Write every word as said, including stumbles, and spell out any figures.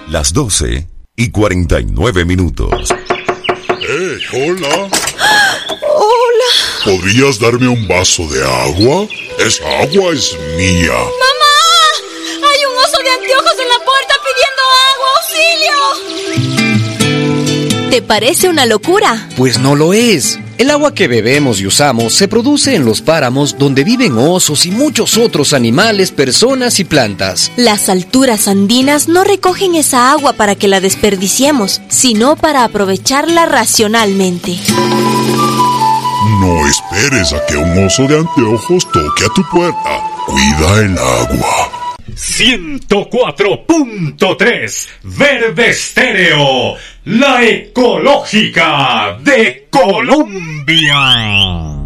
Las doce y cuarenta y nueve minutos. ¡Eh, hola! ¡Hola! ¿Podrías darme un vaso de agua? Esa agua es mía. ¡Mamá! ¡Hay un oso de anteojos en la puerta pidiendo agua! ¡Auxilio! ¿Te parece una locura? Pues no lo es. El agua que bebemos y usamos se produce en los páramos donde viven osos y muchos otros animales, personas y plantas. Las alturas andinas no recogen esa agua para que la desperdiciemos, sino para aprovecharla racionalmente. No esperes a que un oso de anteojos toque a tu puerta. Cuida el agua. ciento cuatro punto tres Verde Estéreo, la ecológica de Colombia.